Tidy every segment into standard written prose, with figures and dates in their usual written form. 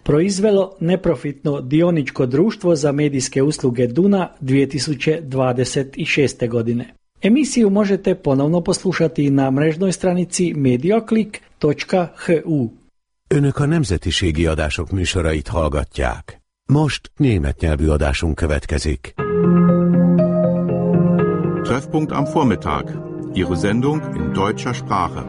proizvelo neprofitno dioničko društvo za medijske usluge Duna 2026. godine. Emisiju možete ponovno poslušati na mrežnoj stranici mediaclick.hu. Önök a nemzetiségi adások műsorait hallgatják. Most német nyelvű adásunk következik. Treffpunkt am Vormittag. Ihre Sendung in deutscher Sprache.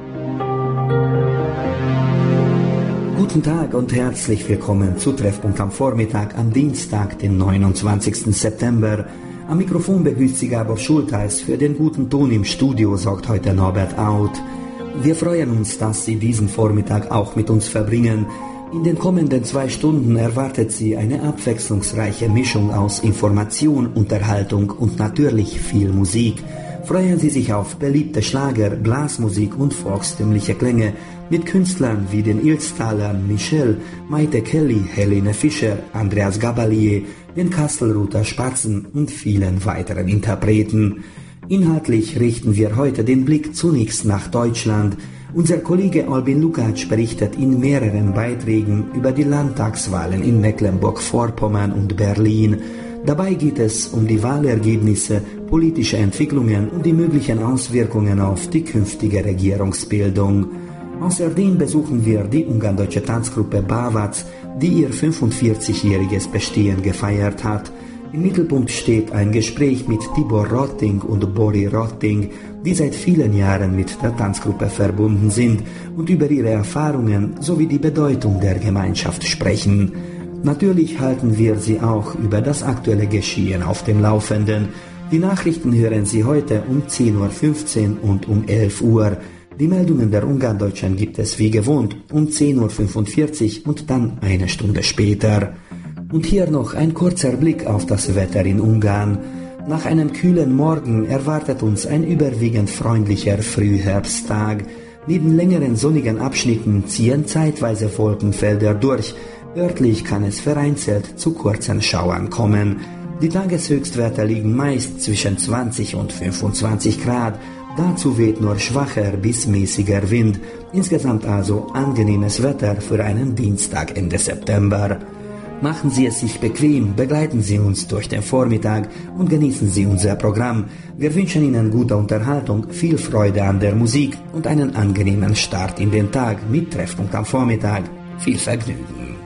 Guten Tag und herzlich willkommen zu Treffpunkt am Vormittag am Dienstag, den 29. September. Am Mikrofon begrüßt Sie Gabor Schultheiß. Für den guten Ton im Studio sorgt heute Norbert Auth. Wir freuen uns, dass Sie diesen Vormittag auch mit uns verbringen. In den kommenden 2 Stunden erwartet Sie eine abwechslungsreiche Mischung aus Information, Unterhaltung und natürlich viel Musik. Freuen Sie sich auf beliebte Schlager, Blasmusik und volkstümliche Klänge mit Künstlern wie den Ilztalern Michel, Maite Kelly, Helene Fischer, Andreas Gabalier, den Kastelruther Spatzen und vielen weiteren Interpreten. Inhaltlich richten wir heute den Blick zunächst nach Deutschland. Unser Kollege Albin Lukács berichtet in mehreren Beiträgen über die Landtagswahlen in Mecklenburg-Vorpommern und Berlin. Dabei geht es um die Wahlergebnisse, politische Entwicklungen und die möglichen Auswirkungen auf die künftige Regierungsbildung. Außerdem besuchen wir die ungarndeutsche Tanzgruppe Bávacs, die ihr 45-jähriges Bestehen gefeiert hat. Im Mittelpunkt steht ein Gespräch mit Tibor Rotting und Bori Rotting, die seit vielen Jahren mit der Tanzgruppe verbunden sind und über ihre Erfahrungen sowie die Bedeutung der Gemeinschaft sprechen. Natürlich halten wir Sie auch über das aktuelle Geschehen auf dem Laufenden. Die Nachrichten hören Sie heute um 10.15 Uhr und um 11 Uhr. Die Meldungen der Ungarndeutschen gibt es wie gewohnt um 10.45 Uhr und dann eine Stunde später. Und hier noch ein kurzer Blick auf das Wetter in Ungarn. Nach einem kühlen Morgen erwartet uns ein überwiegend freundlicher Frühherbsttag. Neben längeren sonnigen Abschnitten ziehen zeitweise Wolkenfelder durch. Örtlich kann es vereinzelt zu kurzen Schauern kommen. Die Tageshöchstwerte liegen meist zwischen 20 und 25 Grad. Dazu weht nur schwacher bis mäßiger Wind. Insgesamt also angenehmes Wetter für einen Dienstag Ende September. Machen Sie es sich bequem, begleiten Sie uns durch den Vormittag und genießen Sie unser Programm. Wir wünschen Ihnen gute Unterhaltung, viel Freude an der Musik und einen angenehmen Start in den Tag mit Treffpunkt am Vormittag. Viel Vergnügen!